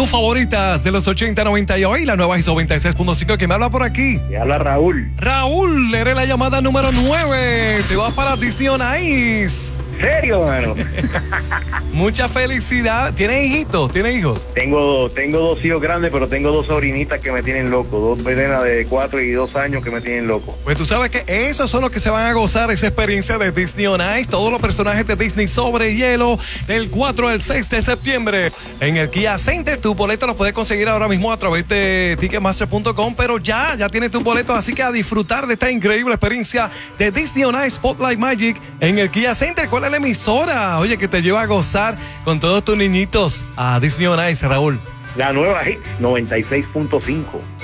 tus favoritas de los 80, 90 y hoy, la nueva ISO 96.5. ¿Quién me habla por aquí? Te habla Raúl. Raúl, eres la llamada número 9. Te vas para Disney on Ice. ¿Serio, mano? Mucha felicidad. ¿Tienes hijitos? ¿Tienes hijos? Tengo 2 hijos grandes, pero tengo 2 sobrinitas que me tienen loco. 2 venenas de 4 y 2 años que me tienen loco. Pues tú sabes que esos son los que se van a gozar esa experiencia de Disney on Ice. Todos los personajes de Disney sobre hielo del 4 al 6 de septiembre en el Kia Center. Tu boleto lo puedes conseguir ahora mismo a través de Ticketmaster.com, pero ya tienes tu boleto, así que a disfrutar de esta increíble experiencia de Disney on Ice Spotlight Magic en el Kia Center. ¿Cuál es la emisora? Oye, que te lleva a gozar con todos tus niñitos a Disney on Ice, Raúl. La nueva Hits 96.5.